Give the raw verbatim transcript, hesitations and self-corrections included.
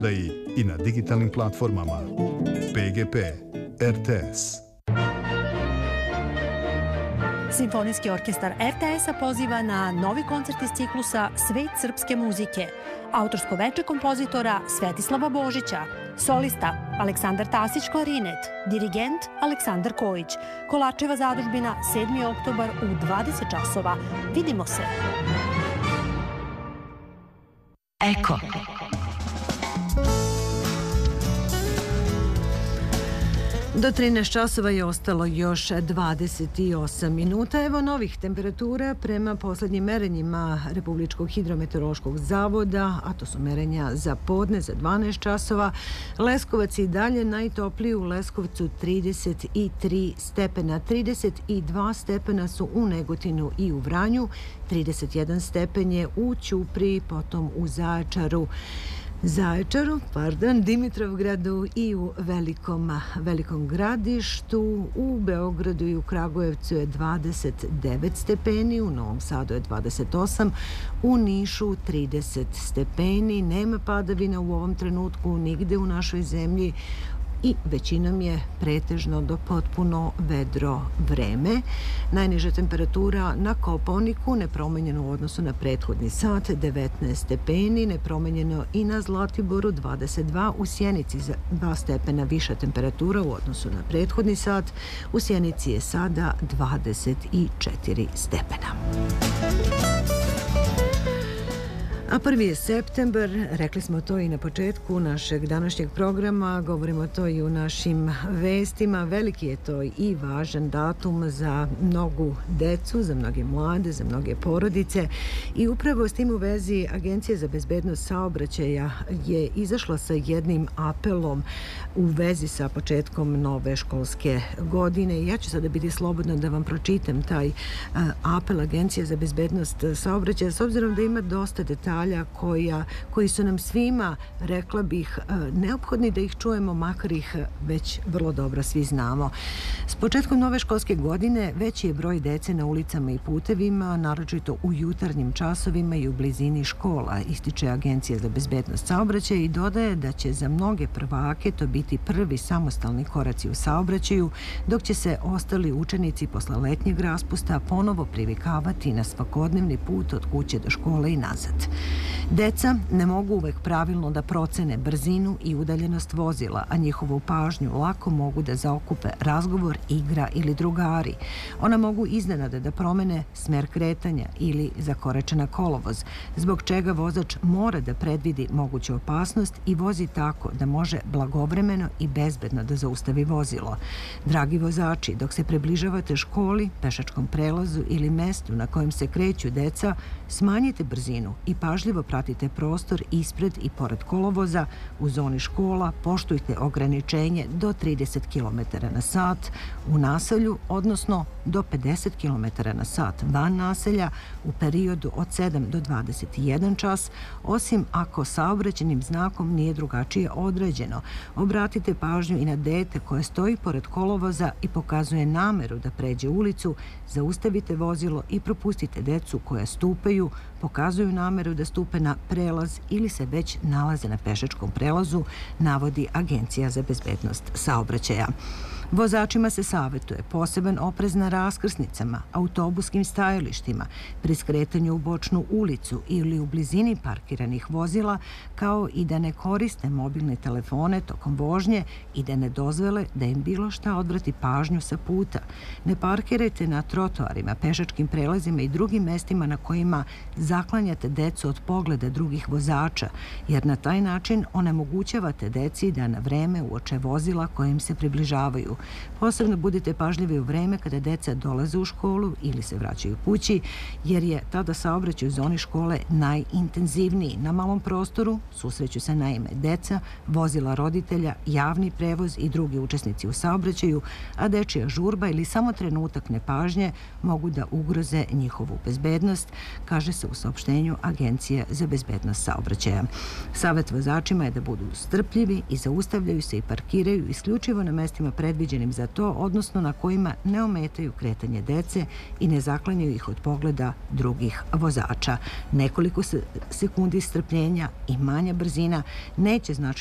da i na digitalnim platformama P G P, R T S. Simfonijski orkestar R T S-a poziva na novi koncert iz ciklusa Svet srpske muzike. Autorsko veče kompozitora Svetislava Božića. Solista Aleksandar Tasić klarinet. Dirigent Aleksandar Kojić. Kolačeva zadužbina sedmi oktobar u dvadeset časova. Vidimo se. Eko. Do trinaest časova je ostalo još dvadeset osam minuta. Evo novih temperatura prema posljednjim merenjima Republičkog hidrometeorološkog zavoda, a to su merenja za podne za dvanaest časova. Leskovac i dalje najtopliji, u Leskovcu trideset tri stepena. trideset dva stepena su u Negotinu i u Vranju, trideset jedan stepen je u Ćupriji, potom u Zaječaru. Zaječaru, pardon, Dimitrovgradu i u Velikom, Velikom Gradištu. U Beogradu i u Kragujevcu je dvadeset devet stepeni, u Novom Sadu je dvadeset osam, u Nišu trideset stepeni. Nema padavina u ovom trenutku nigde u našoj zemlji i većinom je pretežno do potpuno vedro vreme. Najniža temperatura na Kopaoniku nepromenjeno u odnosu na prethodni sat, devetnaest stepeni, nepromenjeno i na Zlatiboru dvadeset dva, u Sjenici za dva stepena viša temperatura u odnosu na prethodni sat, u Sjenici je sada dvadeset četiri stepena. A prvi je septembar, rekli smo to i na početku našeg današnjeg programa, govorimo to i u našim vestima. Veliki je to i važan datum za mnogu decu, za mnoge mlade, za mnoge porodice i upravo s tim u vezi Agencija za bezbednost saobraćaja je izašla sa jednim apelom u vezi sa početkom nove školske godine. Ja ću sada biti slobodna da vam pročitam taj apel Agencije za bezbednost saobraćaja, s obzirom da ima dosta detalja Koja, koji su nam svima, rekla bih, neophodni da ih čujemo, makar ih već vrlo dobro svi znamo. S početkom nove školske godine veći je broj dece na ulicama i putevima, naročito u jutarnjim časovima i u blizini škola, ističe Agencija za bezbednost saobraćaja i dodaje da će za mnoge prvake to biti prvi samostalni koraci u saobraćaju, dok će se ostali učenici posle letnjeg raspusta ponovo privikavati na svakodnevni put od kuće do škole i nazad. Deca ne mogu uvek pravilno da procene brzinu i udaljenost vozila, a njihovu pažnju lako mogu da zaokupe razgovor, igra ili drugari. Ona mogu iznenada da promene smer kretanja ili zakorače na kolovoz, zbog čega vozač mora da predvidi moguću opasnost i vozi tako da može blagovremeno i bezbedno da zaustavi vozilo. Dragi vozači, dok se približavate školi, pešačkom prelazu ili mestu na kojem se kreću deca, smanjite brzinu i pažljivo pratite prostor ispred i pored kolovoza. U zoni škola poštujte ograničenje do trideset kilometara na sat u naselju, odnosno do pedeset kilometara na sat van naselja u periodu od sedam do dvadeset jedan čas, osim ako saobraćajnim znakom nije drugačije određeno. Obratite pažnju i na dete koje stoji pored kolovoza i pokazuje nameru da pređe ulicu, zaustavite vozilo i propustite decu koja stupaju, pokazuju nameru da stupe na prelaz ili se već nalaze na pešačkom prelazu, navodi Agencija za bezbednost saobraćaja. Vozačima se savjetuje poseban oprez na raskrsnicama, autobuskim stajalištima, pri skretanju u bočnu ulicu ili u blizini parkiranih vozila, kao i da ne koriste mobilne telefone tokom vožnje i da ne dozvole da im bilo šta odvrati pažnju sa puta. Ne parkirajte na trotoarima, pešačkim prelazima i drugim mestima na kojima zaklanjate decu od pogleda drugih vozača, jer na taj način onemogućavate deci da na vreme uoče vozila kojim se približavaju. Posebno budite pažljivi u vreme kada deca dolaze u školu ili se vraćaju kući, jer je tada saobraćaj u zoni škole najintenzivniji. Na malom prostoru susreću se naime deca, vozila roditelja, javni prevoz i drugi učesnici u saobraćaju, a dečija žurba ili samo trenutak nepažnje mogu da ugroze njihovu bezbednost, kaže se u saopštenju Agencije za bezbednost saobraćaja. Savet vozačima je da budu strpljivi i zaustavljaju se i parkiraju isključivo na mestima predviđenim predviđenim za to, odnosno na kojima ne ometaju kretanje dece i ne zaklanjaju ih od pogleda drugih vozača. Nekoliko sekundi strpljenja i manja brzina neće značajno